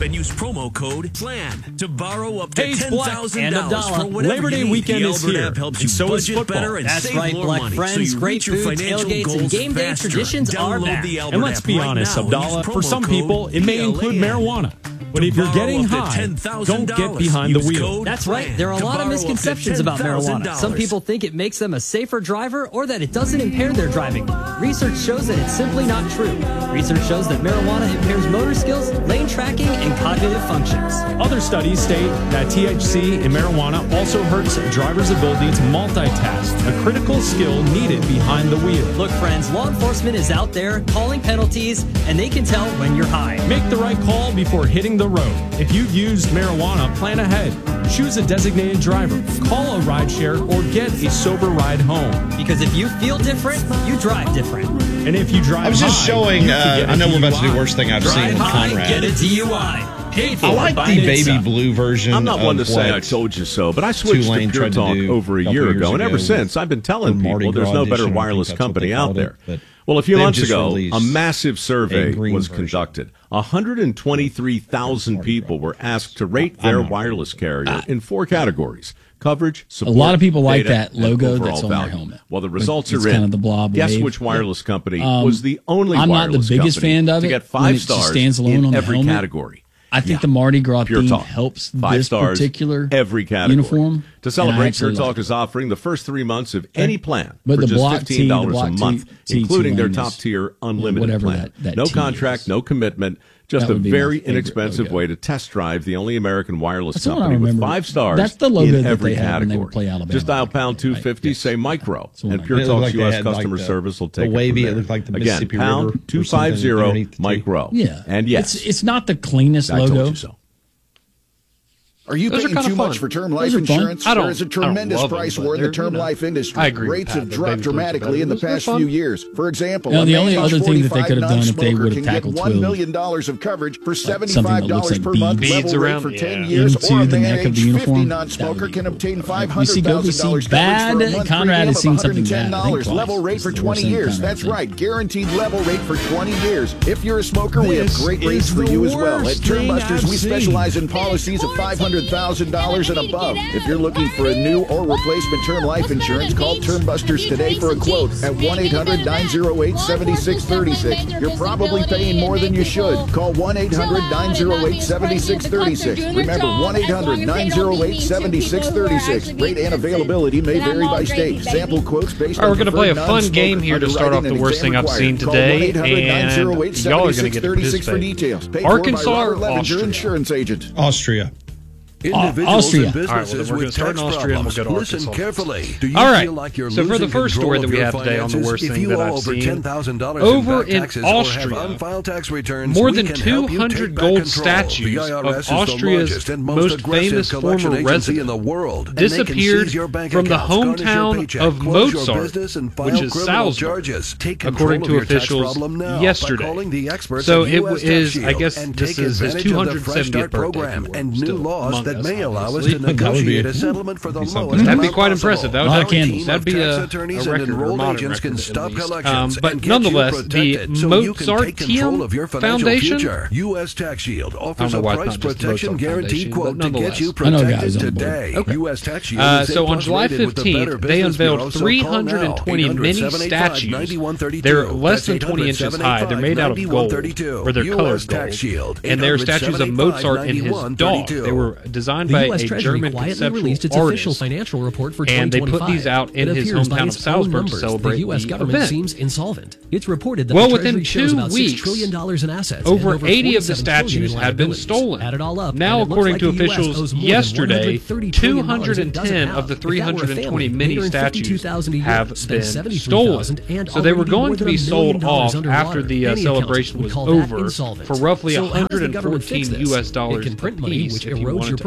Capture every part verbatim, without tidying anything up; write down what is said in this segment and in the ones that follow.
and use promo code PLAN to borrow up to Hey, it's ten Black thousand and a dollars dollar. for whatever Labor Day you need. weekend the is Albert here, app helps and you so is budget football. better and That's save right, more Black money. friends, so you great reach your food, financial tailgates, and goals game day faster. traditions are Download back. the Albert And let's app be right honest, now and use Abdallah, for promo some code people, it may include PLAN. marijuana. But if you're getting high, don't get behind the wheel. That's right. There are a lot of misconceptions about marijuana. Some people think it makes them a safer driver or that it doesn't impair their driving. Research shows that it's simply not true. Research shows that marijuana impairs motor skills, lane tracking, and cognitive functions. Other studies state that T H C in marijuana also hurts a driver's ability to multitask, a critical skill needed behind the wheel. Look, friends, law enforcement is out there calling penalties, and they can tell when you're high. Make the right call before hitting the road. If you've used marijuana, plan ahead. Choose a designated driver, call a rideshare, or get a sober ride home. Because if you feel different, you drive different. And if you drive I was just high, showing, you uh, can get a I know we're about to do D U I. worst thing I've Drive seen with high, Conrad. get a D U I. Paid for I like by the baby NHTSA. blue version. I'm not one to of say what I told you so, but I switched to Tulane Pure tried to Talk do over a a couple year years ago, and ever ago since I've been telling for Mardi people there's Gras no better edition, I wireless think that's what company they out called there. it, but Well, a few they've months just ago, released a massive survey a green was version. conducted. one hundred twenty-three thousand people were asked to rate their wireless carrier in four categories. Coverage, support, A lot of people like data, that and logo overall that's on their value. helmet. Well, the results It's are in. kind of the blob Guess wave. which wireless company Um, was the only I'm not the wireless biggest company fan of to it get when five it just stars stands alone in on the every helmet. category. I think Yeah. the Mardi Gras Pure theme Talk. helps Five this stars, particular every category. uniform. To and I celebrate, actually Pure like Talk it. is offering the first three months of any plan But for the just block fifteen dollars T, the block a month, T, T including their T one is, top-tier unlimited whatever plan. that- that no T contract, is. no commitment, just That a would be my very favorite inexpensive logo. way to test drive the only American wireless That's the one I company with remember. five stars That's the logo in that every they had when they category. would play Alabama Just dial back then, pound two fifty, right? say micro, the one and I Pure It looked Talk's like they U S had, like, customer the- service will the take wavy, it it from looked there. like the Again, Mississippi River pound or two something five zero underneath the T. micro. Yeah. And yes, It's, it's not the cleanest I told logo. you so. Are you Those are paying kinda too fun. much for term Those life are fun. insurance? I don't- There is a I don't tremendous love them, price but war in the they're, term you know, life industry. I agree with Rates Pat. have The dropped baby blues are dramatically better. in the Those are past fun. few years. For example, No, a the man only age other thing that they forty-five could have done if they non-smoker would have can get tackled one Twill, million dollars of coverage for something seventy-five that looks dollars like per month. beads. Beads Level rate around, for ten yeah. years, Into or a the man neck of age the fifty uniform. non-smoker That would can be obtain cool. five You hundred see, go thousand see dollars bad. coverage for a month Conrad premium has of seen one hundred something and ten bad. I think dollars. twice. Level rate It's for the twenty worst thing years. Conrad's That's done. right. Guaranteed level rate for twenty years. If you're a smoker, we have This great is rates for the you as well. At worst thing Turnbusters, I've we seen. specialize in policies of five hundred thousand dollars and above. If you're looking for a new or replacement term life insurance, call Turnbusters today for a quote at one eight hundred nine oh eight seven six three six. You're probably paying more than you should. Call one eight hundred nine oh eight seven six three six. Remember, one eight hundred nine oh eight seven six three six. Rate and availability may vary by state. Sample quotes based All right, on we're going to play a preferred fun non-smoker game here to start off underwriting the and worst exam thing I've seen required. Call today, one eight hundred nine oh eight and y'all are going to seven six get to three six for participate. details. Paid Arkansas for by or Robert Levinger, Austria? insurance agent. Austria. Individuals Austria. and All right, well, businesses then we're with gonna start tax in Austria and we'll problems. go to Listen Arkansas. carefully. Do you All right. feel like you're So for losing the first control story that of we your have today on the finances? worst If thing you that owe I've over seen, ten thousand dollars over in back in taxes or have Austria, unfiled tax returns, more we than can two help you hundred take back gold control. statues The I R S of is the Austria's largest and most most aggressive famous collection former agency resident in the world. And they can disappeared seize your bank from the accounts, garnish your hometown paycheck, of close your Mozart, business, and file which is criminal Salzburg, charges. Take according control to of your tax officials problem now by yesterday. calling the experts So at it U S is, Tax I Shield guess and this take is his advantage of the two hundred Fresh seventieth Start birthday, program if you and were new still laws among that us, may allow us obviously. to That would be negotiate a- a settlement for the be lowest something. That'd be amount quite possible. impressive. That would Our actually- team that'd of be tax a- attorneys a and record, or enrolled modern agents can record, at stop least. collections Um, but and get nonetheless, you the protected so you can take control Mozarteum of your financial Foundation? future. U S Tax Shield I offers don't a know why it's price not just the protection Mozart guarantee Foundation, quote but to get nonetheless. you I know protected guys on board. today. Okay. U S Tax Shield Uh, is so A on plus July rated with the Better fifteenth, they Business Bureau, unveiled so call three now. hundred twenty mini eight hundred, seven eight five, statues. ninety-one thirty-two. They're less than That's twenty inches high. They're made out of gold, ninety-one or they're thirty-two. colored U S Tax gold. Shield, And they're eight hundred, statues of seven eight five, Mozart and his ninety-one dog. thirty-two. They were designed The by U S a Treasury German quietly conceptual released its artist. official financial report for And they twenty put twenty-five. these out in It his appears by hometown of its own Salzburg to numbers, celebrate the U S the government event. seems insolvent. It's reported that Well, the within Treasury shows two about weeks, six trillion dollars in assets. over and over eighty of the forty-seven trillion statues in had been liabilities. stolen. Add it all up, Now, and it looks according like to the U S officials owes more than yesterday, one hundred thirty two trillion dollars hundred it doesn't ten have. of the If that were a three hundred twenty family, mini they earn statues fifty-two thousand a year, have spend been seventy-three stolen. thousand, and So they were already going more to than be a million sold off dollars after underwater. the uh, Any celebration accountant would was call that over insolvent. for roughly So how does the one hundred government fix fourteen this? U S dollars It can print money, apiece which if you erodes wanted your to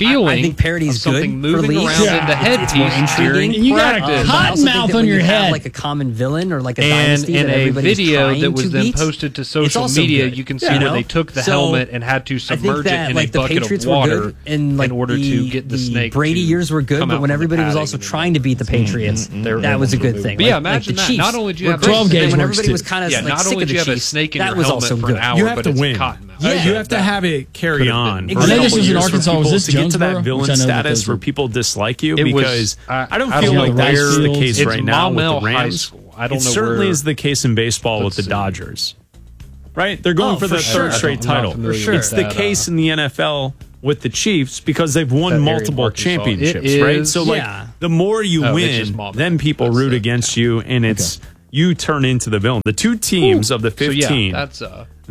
feeling I, I think parody's of something good for moving leagues. around Yeah. in the It's more headpiece intriguing. during And you got a practice. Uh, but I also think cottonmouth that on when your you have, head. like a common villain or like a and dynasty in that a everybody's video trying that was to then beat, posted to it's social also media, good, you can see you where know? they took the So, helmet and had to I think submerge that, it in like, a the bucket Patriots of were water good, and like in order the, to get the, the snake. Brady to years were good, come but out when from the everybody was padding also and then- trying to beat the Patriots, that was a good thing. But yeah, Like- like imagine the that. Chiefs Not only do you were have great, twelve but then gauge when works everybody too. was kind of yeah, like not sick only of do the you have a Chiefs, snake in that your was helmet also for good. an hour, You have but to it's win. a cotton mouth. Uh, Yeah. you have to have it carry Could've on. been- for a Exactly. couple This was in years for Arkansas. Was people this to get to Jonesboro? that villain Which I know that status those where are- people dislike you It was- because I- I don't I feel don't like know that's where- the case It's right now with Maumelle the High Rams. School. I don't it know certainly where- is the case in baseball with Let's the see. Dodgers. Right? They're going Oh, for for the sure. third straight I'm not title. familiar For sure. It's the with that, case uh, in the N F L with the Chiefs because they've won That area of multiple Arkansas. championships, It right? is- So like Yeah. the more you Oh, it's just win, Maumelle. then people That's root the- against you and it's you turn into the villain. The two teams of the So yeah, fifteen that's uh,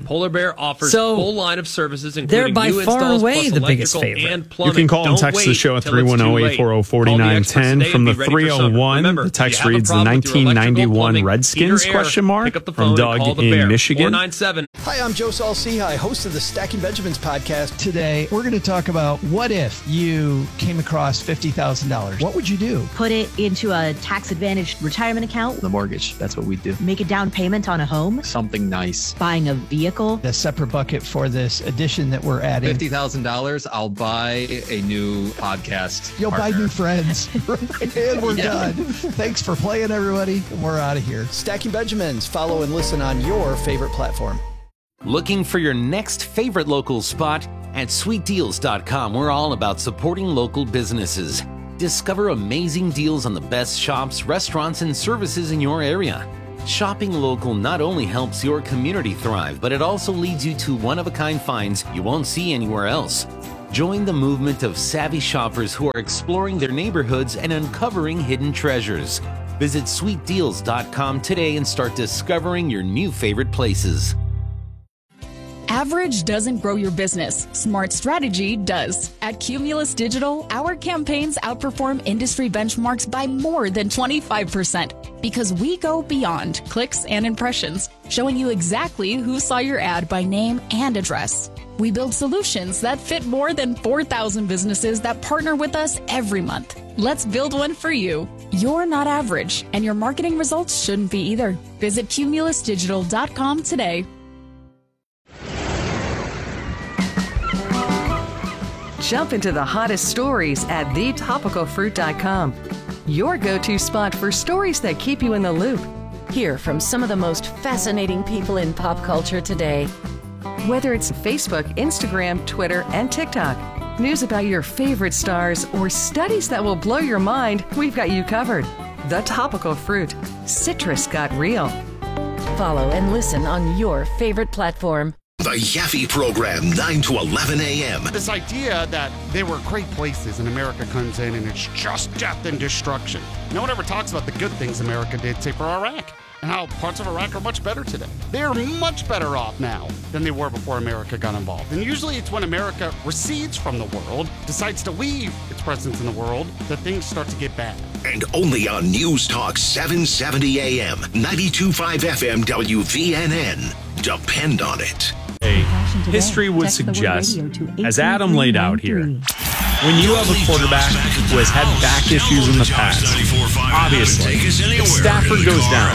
again. Polar Bear offers So, full line of services, they're including by new far installs, away plus the biggest electrical favorite. and plumbing. You can call and Don't text the wait show at till three it's one too zero, eight late. four zero, four Call the nine experts one today zero from and the be ready for three oh summer. one. Remember, The if text you have a reads the problem with your nineteen electrical, ninety-one plumbing, Redskins heater, air, question mark pick up the from phone Doug and call the in Bear. Michigan. four nine seven Hi, I'm Joe Saul-Sehy, host of the Stacking Benjamins podcast. Today, we're going to talk about what if you came across fifty thousand dollars? What would you do? Put it into a tax-advantaged retirement account. The mortgage, that's what we do. Make a down payment on a home. Something nice. Buying a vehicle. A separate bucket for this addition that we're adding. fifty thousand dollars, I'll buy a new podcast. You'll partner. buy new friends. And we're Yeah. done. Thanks for playing, everybody. We're out of here. Stacking Benjamins. Follow and listen on your favorite platform. Looking for your next favorite local spot? At sweet deals dot com, we're all about supporting local businesses. Discover amazing deals on the best shops, restaurants, and services in your area. Shopping local not only helps your community thrive, but it also leads you to one-of-a-kind finds you won't see anywhere else. Join the movement of savvy shoppers who are exploring their neighborhoods and uncovering hidden treasures. Visit sweet deals dot com today and start discovering your new favorite places. Average doesn't grow your business. Smart strategy does. At Cumulus Digital, our campaigns outperform industry benchmarks by more than twenty-five percent because we go beyond clicks and impressions, showing you exactly who saw your ad by name and address. We build solutions that fit more than four thousand businesses that partner with us every month. Let's build one for you. You're not average, and your marketing results shouldn't be either. Visit Cumulus Digital dot com today. Jump into the hottest stories at the topical fruit dot com. Your go-to spot for stories that keep you in the loop. Hear from some of the most fascinating people in pop culture today. Whether it's Facebook, Instagram, Twitter, and TikTok, news about your favorite stars, or studies that will blow your mind, we've got you covered. The Topical Fruit. Citrus got real. Follow and listen on your favorite platform. The Yaffe Program, nine to eleven a.m. This idea that there were great places and America comes in and it's just death and destruction. No one ever talks about the good things America did, say, for Iraq, and how parts of Iraq are much better today. They're much better off now than they were before America got involved. And usually it's when America recedes from the world, decides to leave its presence in the world, that things start to get bad. And only on News Talk seven seventy a.m., ninety-two point five F M W V N N. Depend on it. History would suggest, as Adam laid out here, when you have a quarterback who has had back issues in the past, obviously, if Stafford goes down,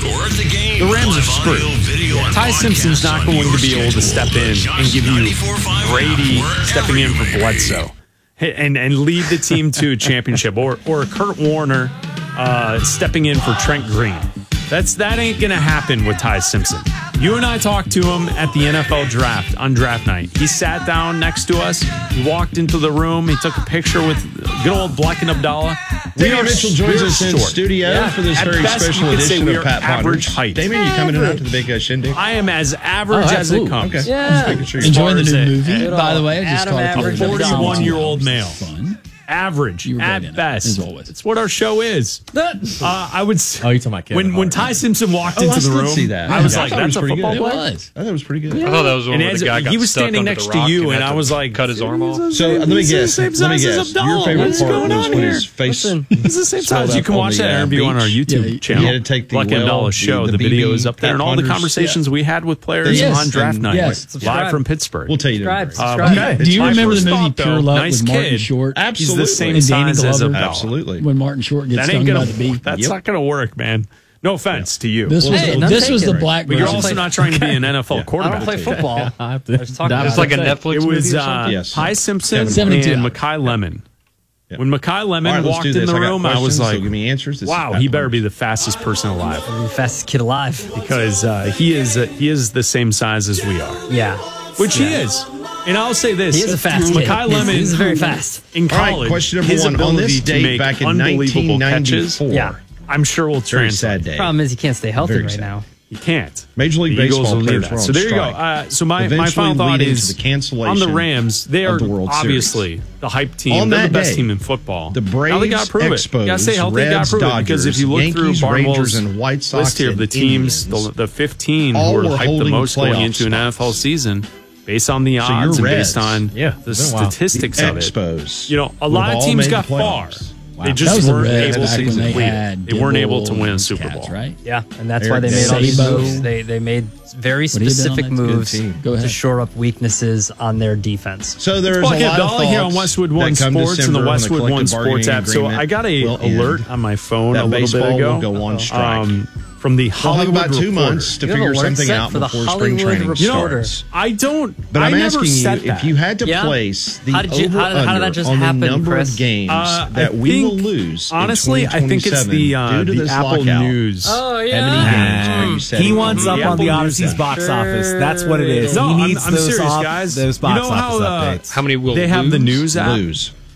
the Rams are screwed. Ty Simpson's not going to be able to step in and give you Brady stepping in for Bledsoe and, and lead the team to a championship, or, or Kurt Warner uh, stepping in for Trent Green. That's That ain't going to happen with Ty Simpson. You and I talked to him at the N F L draft on draft night. He sat down next to us. He walked into the room. He took a picture with good old Black and Abdallah. Damian Mitchell joins us in studio yeah. for this At very special edition of Pat Ponders. Damian, you coming out to the big uh, shindig? I am as average oh, as it comes. Okay. Yeah. Sure Enjoying the new movie, by the way. I just Adam called it a forty-one-year-old male. Fun. Average at best. As always. It's what our show is. Uh, I would say, oh, you talking about Kevin when Hart. when Ty Simpson walked oh, into I the room, see that. I was yeah, like, I "That's a football It player." was. I thought it was pretty good. I thought that was one where the guy got he was stuck standing under next the to rock you, and had I to was like, cut his arm off. So let me guess. Let me guess. Your favorite What's part going was on when here? his face. Listen, it's the same size. You can watch that interview on our YouTube channel. You had to take the Black and Abdallah show. The video is up there, and all the conversations we had with players on draft night, live from Pittsburgh. We'll tell you. Okay. Do you remember the movie Pure Love with Martin Short? Absolutely. He's the same And Danny size as Glover. Abdallah. Absolutely. When Martin Short gets That stung ain't gonna, by the bee. That's yep. not going to work, man. No offense to you. This was, Hey, the, this was the taken. black But you're version. also not trying to be an N F L I quarterback. don't play football. I have to. It's like a Netflix It movie was or uh, something? Yes. Ty Simpson seventy-two. and Mekhi Lemon. Yeah. When Mekhi Lemon All right, let's walked do in this. the I got room, I was questions, so like, give me answers. This wow, is he Pat better Ponders. be the fastest person alive. The fastest kid alive. Because uh, he is uh, he is the same size as we are. Yeah. Which yeah. he is. And I'll say this. He is a fast kid. Mekhi Lemon He's, he's very fast. In All right, college, question number his one. On ability this to date make back in unbelievable catches, nineteen ninety-four, Yeah. I'm sure will very translate. sad day. Problem is he can't stay healthy Very right sad. now. You can't. Major League The Eagles Baseball will need players that. were on So there you go. strike. Uh, so my, my Eventually final thought leading is to the cancellation on the Rams. They are of the World obviously Series. the hype team. On They're that the best day, team in football. The Braves, now they got to prove Expos, it. You got to stay healthy. Reds, Got to prove Dodgers, it because if you look Yankees, through Rangers, Barnwell's and White Sox list here of the and teams, the, Indians, the fifteen all who were were hyped the holding most going playoff into an N F L spots. season, based on the So odds you're and based Reds. on Yeah, the it's been a while. statistics The of it. Expos You know, a would lot have of all teams made got the far. playoffs. Wow. They That just was the weren't Reds able back to when they complete it. had They weren't able to Dibble win a and Super Cats, Bowl. right? Yeah, and that's Eric why they made all these Sabo. moves. They they made very What he did on specific that's a good moves team. Go to ahead. shore up weaknesses on their defense. So there's Black a and lot of Abdallah here on thoughts Westwood that One come Sports and December the when Westwood One collective Sports bargaining app. So agreement I got a will end. alert on my phone That a little bit baseball ago. will go on strike. Um, from the We'll have Hollywood about two Reporter. months to You have figure a alert something set out for the before spring Hollywood training Reporter. starts. I don't. But I I'm never asking you, said if that. you had to Yeah. place the How did you- over how did- how did that just on happen, the number Chris? of games Uh, that I we will think, lose, honestly, in I think it's the uh, due to the this Apple lockout. News. Oh yeah. How many games are you setting He for wants the up The on Apple the News Odyssey's app. box office. That's what it is. No, he I'm- needs I'm those serious, off, guys. those You box know how, office uh, updates. How many will They have the lose? news app. Lose.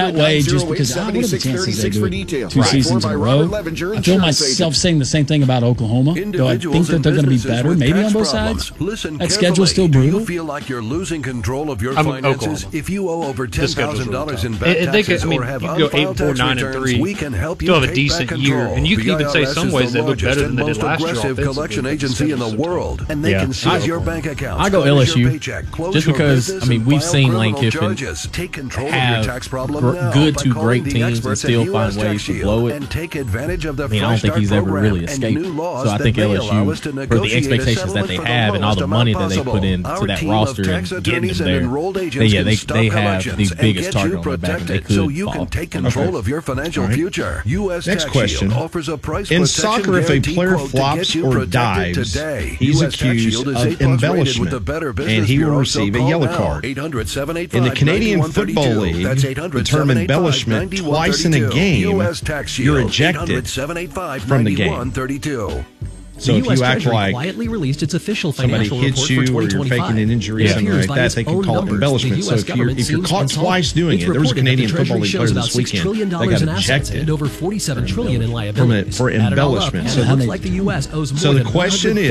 that way just because ah, what are the chances they do it two seasons in a row? I feel myself saying the same thing about Oklahoma. Do I think that they're going to be better? Maybe on both sides. That schedule's still brutal. Do you feel like you're losing control of your I'm finances? Oklahoma. If you owe over ten This schedule's thousand dollars in really back tough. They could- taxes I mean, or have you can go eight, unfiled four, tax nine, and returns, three. we can help you Still have a take decent back year. control. And you can The even say I R S some is ways the they look largest better and than they did most last year aggressive offensively. collection agency in the world, and they Yeah. can seize I- your bank accounts. I go close your L S U paycheck, close just your because business, I mean and we've file seen Lane criminal Kiffin charges. Take control of have your tax problem gr- now good by to calling great the teams and experts at still U S find Tax ways to Shield blow it. and take advantage of the I mean, I don't Fresh think Start he's ever program really and escaped. new laws So I think that may L S allow U, us to for the negotiate a expectations that settlement they for the have and all lowest the amount money that they possible. put into Our that team of roster tax and getting attorneys them and there, enrolled they, agents yeah, can they, stop they have collections the and biggest get target you on their back, and they protected could so you fall. can take Okay. control of your financial All right. future. U S Next Tax question. Shield offers a price In protection soccer, if a guarantee player quote to flops get you or protected dives, today. he's U S Tax accused Shield is of A plus rated with embellishment, the Better and Business he will Bureau, receive so a call yellow now. card. eight hundred, seven eight In the five, Canadian nine one three two. Football League, That's eight hundred, the term seven eight five, embellishment nine one three two. twice in a game, U S Tax Shield. you're eight hundred, ejected seven eight five, from the nine game. one three two. So the if U S you act Treasury like quietly released its official somebody financial hits report you for or you're twenty twenty-five. faking an injury or It something appears like by that, its they can own call it numbers, embellishment. the So U S if you're- government if you're seems caught insolvent. twice doing It's it, there was a reported that Canadian the Football Treasury League shows player about this six weekend. trillion They dollars got in assets ejected. and over forty-seven trillion in From liabilities. it for Add it all up, embellishment. and So it how looks they- like the U S owes more So the than question